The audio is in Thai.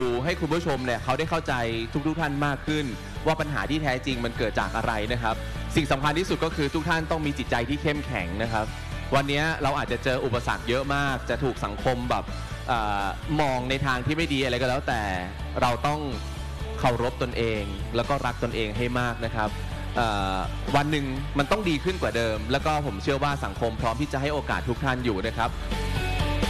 ให้คุณผู้ชมเนี่ยเขาได้เข้าใจทุกท่านมากขึ้นว่าปัญหาที่แท้จริงมันเกิดจากอะไรนะครับสิ่งสำคัญที่สุดก็คือทุกท่านต้องมีจิตใจที่เข้มแข็งนะครับวันนี้เราอาจจะเจออุปสรรคเยอะมากจะถูกสังคมแบบมองในทางที่ไม่ดีอะไรก็แล้วแต่เราต้องเคารพตนเองแล้วก็รักตนเองให้มากนะครับวันหนึ่งมันต้องดีขึ้นกว่าเดิมแล้วก็ผมเชื่อว่าสังคมพร้อมที่จะให้โอกาสทุกท่านอยู่นะครับ